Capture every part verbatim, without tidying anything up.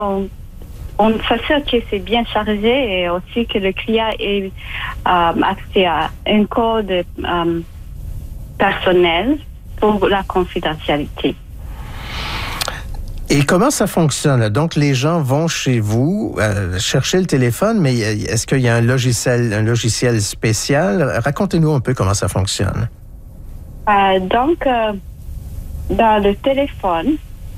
on, on s'assure que c'est bien chargé et aussi que le client ait euh, accès à un code euh, personnel pour la confidentialité. Et comment ça fonctionne? Donc, les gens vont chez vous euh, chercher le téléphone, mais est-ce qu'il y a un logiciel, un logiciel spécial? Racontez-nous un peu comment ça fonctionne. Euh, donc, euh, dans le téléphone,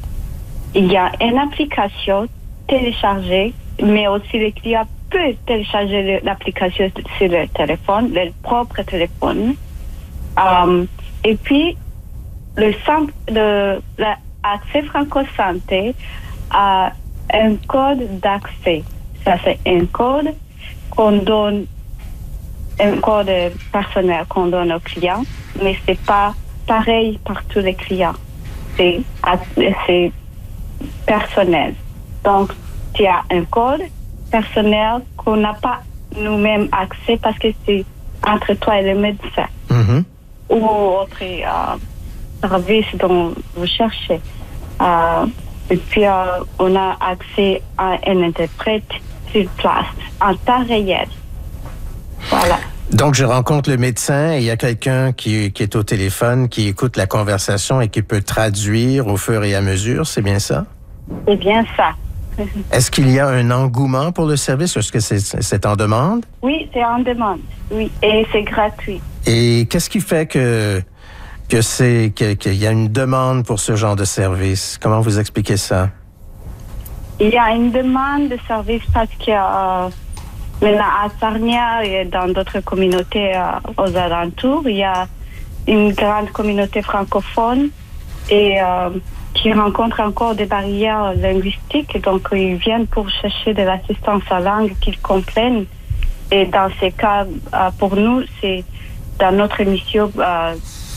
il y a une application téléchargée, mais aussi le client peut télécharger l'application sur le téléphone, le propre téléphone. Euh, et puis, le centre de la Accès Franco Santé a un code d'accès. Ça, c'est un code qu'on donne, un code personnel qu'on donne aux clients, mais c'est pas pareil pour tous les clients. C'est, c'est personnel. Donc, tu as un code personnel qu'on n'a pas nous-mêmes accès parce que c'est entre toi et le médecin. Mm-hmm. Ou autre euh, service dont vous cherchez. Euh, et puis, euh, on a accès à un interprète sur place, en temps réel. Voilà. Donc, je rencontre le médecin et il y a quelqu'un qui, qui est au téléphone, qui écoute la conversation et qui peut traduire au fur et à mesure, c'est bien ça? C'est bien ça. Est-ce qu'il y a un engouement pour le service? Est-ce que c'est, c'est en demande? Oui, c'est en demande, oui, et c'est gratuit. Et qu'est-ce qui fait que... que c'est que, qu'il y a une demande pour ce genre de service? Comment vous expliquez ça? Il y a une demande de service parce que euh, maintenant à Sarnia et dans d'autres communautés euh, aux alentours, il y a une grande communauté francophone et euh, qui rencontre encore des barrières linguistiques. Donc, ils viennent pour chercher de l'assistance à langue qu'ils comprennent. Et dans ces cas, euh, pour nous, c'est dans notre émission euh,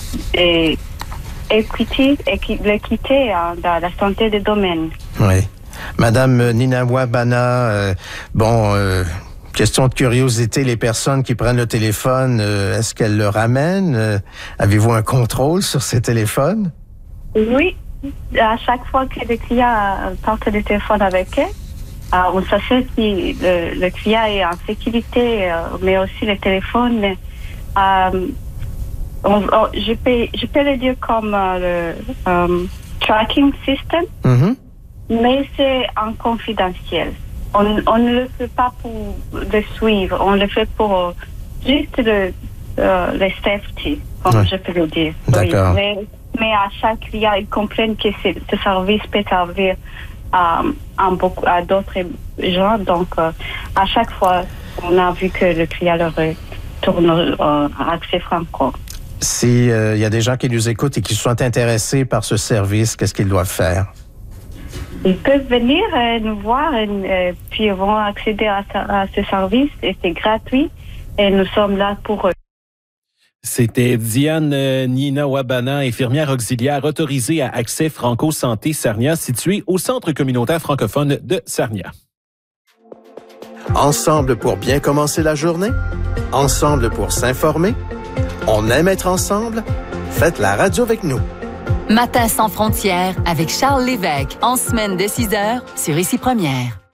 et équité, l'équité hein, dans la santé des domaines. Oui. Madame Ninawa Bana, euh, bon, euh, question de curiosité, les personnes qui prennent le téléphone, euh, est-ce qu'elles le ramènent? Euh, avez-vous un contrôle sur ces téléphones? Oui. À chaque fois que le client porte le téléphone avec eux, euh, on s'assure que le, le client est en sécurité, euh, mais aussi le téléphone. Euh, On, on, je, peux, je peux le dire comme euh, le um, tracking system, mm-hmm. mais c'est en confidentiel. On, on ne le fait pas pour le suivre, on le fait pour euh, juste le, euh, le safety, comme ouais. je peux le dire. D'accord. Oui. Mais, mais à chaque client, ils comprennent que c'est, ce service peut servir à, à, beaucoup, à d'autres gens. Donc, euh, à chaque fois, on a vu que le client leur tourne euh, à Accès Franco. S'il euh, y a des gens qui nous écoutent et qui sont intéressés par ce service, qu'est-ce qu'ils doivent faire? Ils peuvent venir euh, nous voir et euh, puis ils vont accéder à, à ce service et c'est gratuit et nous sommes là pour eux. C'était Diane euh, Ninawa Bana, infirmière auxiliaire autorisée à Accès Franco Santé Sarnia, située au Centre communautaire francophone de Sarnia. Ensemble pour bien commencer la journée? Ensemble pour s'informer? On aime être ensemble? Faites la radio avec nous. Matin sans frontières avec Charles Lévesque, en semaine de six heures sur Ici Première.